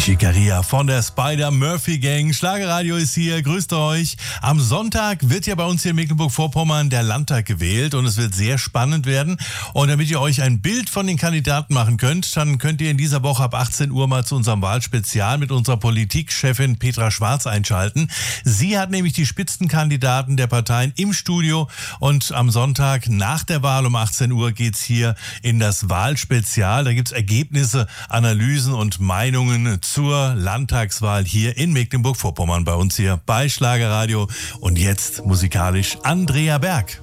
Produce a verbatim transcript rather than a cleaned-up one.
Schickeria von der Spider-Murphy-Gang. Schlagerradio ist hier, grüßt euch. Am Sonntag wird ja bei uns hier in Mecklenburg-Vorpommern der Landtag gewählt und es wird sehr spannend werden. Und damit ihr euch ein Bild von den Kandidaten machen könnt, dann könnt ihr in dieser Woche ab achtzehn Uhr mal zu unserem Wahlspezial mit unserer Politikchefin Petra Schwarz einschalten. Sie hat nämlich die Spitzenkandidaten der Parteien im Studio und am Sonntag nach der Wahl um achtzehn Uhr geht's hier in das Wahlspezial. Da gibt's Ergebnisse, Analysen und Meinungen zur Landtagswahl hier in Mecklenburg-Vorpommern bei uns hier bei Schlagerradio. Und jetzt musikalisch Andrea Berg.